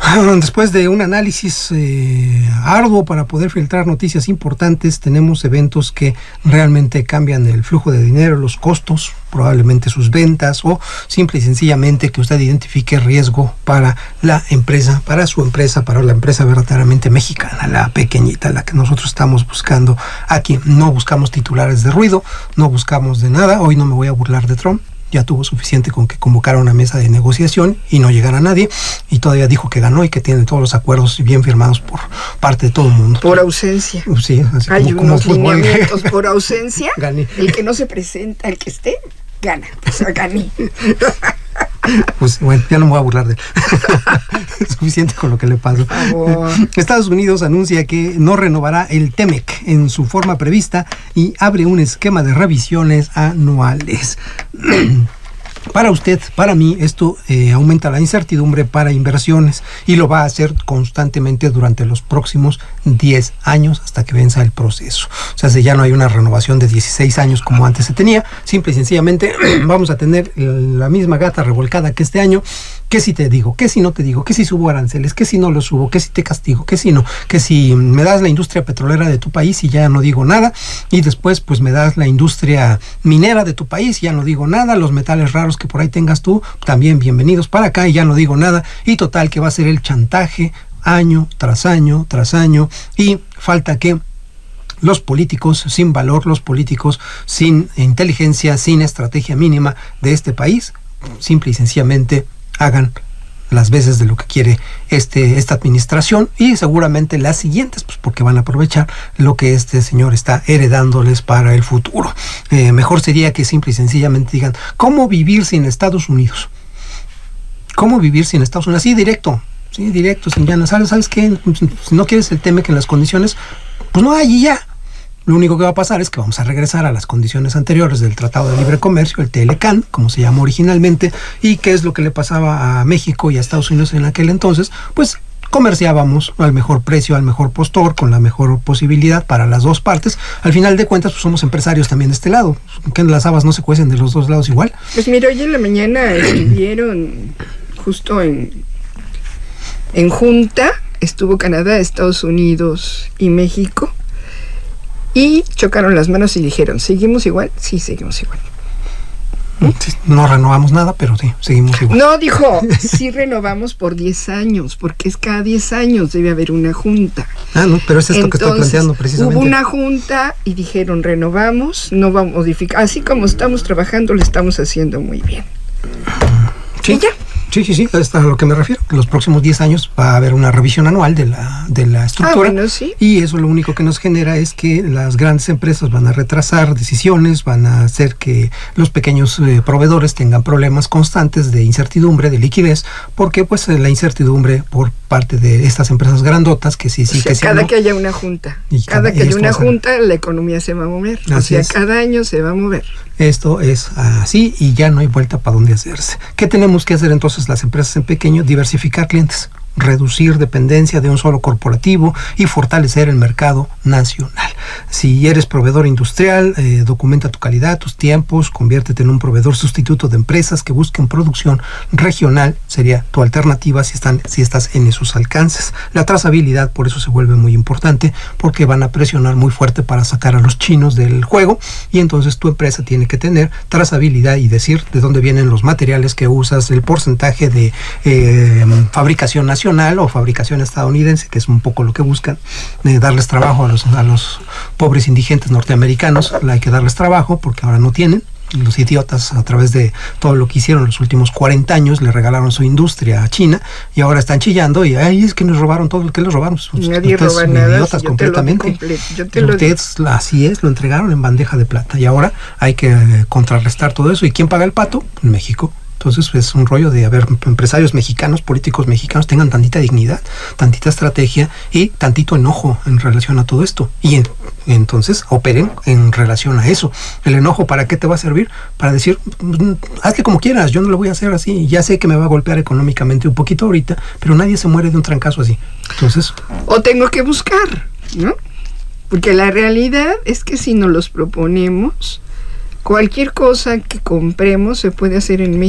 Después de un análisis arduo para poder filtrar noticias importantes, tenemos eventos que realmente cambian el flujo de dinero, los costos, probablemente sus ventas, o simple y sencillamente que usted identifique riesgo para la empresa, para su empresa, para la empresa verdaderamente mexicana, la pequeñita, la que nosotros estamos buscando aquí. No buscamos titulares de ruido, no buscamos de nada. Hoy no me voy a burlar de Trump. Ya tuvo suficiente con que convocara una mesa de negociación y no llegara a nadie, y todavía dijo que ganó y que tiene todos los acuerdos bien firmados por parte de todo el mundo. Por ausencia. Sí, así hay como unos fútbol. lineamientos por ausencia. Gané. El que no se presenta, el que esté, gana. O sea, gané. Pues bueno, ya no me voy a burlar de él. Suficiente con lo que le pasó. Por favor. Estados Unidos anuncia que no renovará el TEMEC en su forma prevista y abre un esquema de revisiones anuales. Para usted, para mí, esto aumenta la incertidumbre para inversiones y lo va a hacer constantemente durante los próximos 10 años hasta que venza el proceso. O sea, si ya no hay una renovación de 16 años como antes se tenía, simple y sencillamente vamos a tener la misma gata revolcada que este año. ¿Qué si te digo? ¿Qué si no te digo? ¿Qué si subo aranceles? ¿Qué si no los subo? ¿Qué si te castigo? ¿Qué si no? ¿Qué si me das la industria petrolera de tu país y ya no digo nada? Y después pues me das la industria minera de tu país y ya no digo nada. Los metales raros que por ahí tengas tú, también bienvenidos para acá y ya no digo nada. Y total que va a ser el chantaje año tras año tras año, y falta que los políticos sin valor, los políticos sin inteligencia, sin estrategia mínima de este país, simple y sencillamente hagan las veces de lo que quiere esta administración y seguramente las siguientes, pues porque van a aprovechar lo que este señor está heredándoles para el futuro. Mejor sería que simple y sencillamente digan, ¿cómo vivir sin Estados Unidos? ¿Cómo vivir sin Estados Unidos? Así directo, sin llanas. ¿Sabes qué? Si no quieres el TEMEC en las condiciones, pues no hay y ya. Lo único que va a pasar es que vamos a regresar a las condiciones anteriores del Tratado de Libre Comercio, el TLCAN, como se llamó originalmente, y qué es lo que le pasaba a México y a Estados Unidos en aquel entonces, pues comerciábamos al mejor precio, al mejor postor, con la mejor posibilidad para las dos partes. Al final de cuentas, pues somos empresarios también de este lado. ¿Que las habas no se cuecen de los dos lados igual? Pues mira, hoy en la mañana estuvieron justo en junta, estuvo Canadá, Estados Unidos y México, y chocaron las manos y dijeron, ¿seguimos igual? Sí, seguimos igual. Sí, no renovamos nada, pero sí, seguimos igual. No, dijo, sí renovamos por 10 años, porque es cada 10 años debe haber una junta. No, pero es esto que estoy planteando precisamente. Hubo una junta y dijeron, renovamos, no vamos a modificar. Así como estamos trabajando, lo estamos haciendo muy bien. Sí. ¿Y ya? Sí, es a lo que me refiero. En los próximos 10 años va a haber una revisión anual de la estructura. Bueno, sí. Y eso lo único que nos genera es que las grandes empresas van a retrasar decisiones, van a hacer que los pequeños proveedores tengan problemas constantes de incertidumbre, de liquidez, porque pues la incertidumbre por parte de estas empresas grandotas, que sí, o sea, que sí. Cada no, que haya una junta, y cada que haya una junta, la economía se va a mover. Así es. Cada año se va a mover. Esto es así y ya no hay vuelta para dónde hacerse. ¿Qué tenemos que hacer entonces las empresas en pequeño? Diversificar clientes, reducir dependencia de un solo corporativo y fortalecer el mercado nacional. Si eres proveedor industrial, documenta tu calidad, tus tiempos, conviértete en un proveedor sustituto de empresas que busquen producción regional, sería tu alternativa si estás en esos alcances. La trazabilidad por eso se vuelve muy importante, porque van a presionar muy fuerte para sacar a los chinos del juego, y entonces tu empresa tiene que tener trazabilidad y decir de dónde vienen los materiales que usas, el porcentaje de fabricación nacional o fabricación estadounidense, que es un poco lo que buscan, darles trabajo a los pobres indigentes norteamericanos. Hay que darles trabajo porque ahora no tienen. Los idiotas, a través de todo lo que hicieron los últimos 40 años, le regalaron su industria a China y ahora están chillando y es que nos robaron todo lo que les robaron. Nadie roba nada. Idiotas completamente. Ustedes, así es, lo entregaron en bandeja de plata y ahora hay que contrarrestar todo eso. ¿Y quién paga el pato? México. Entonces es un rollo de haber empresarios mexicanos, políticos mexicanos, tengan tantita dignidad, tantita estrategia y tantito enojo en relación a todo esto. Y entonces operen en relación a eso. ¿El enojo para qué te va a servir? Para decir, hazle como quieras, yo no lo voy a hacer así. Ya sé que me va a golpear económicamente un poquito ahorita, pero nadie se muere de un trancazo así. Entonces... O tengo que buscar, ¿no? Porque la realidad es que si nos los proponemos, cualquier cosa que compremos se puede hacer en México.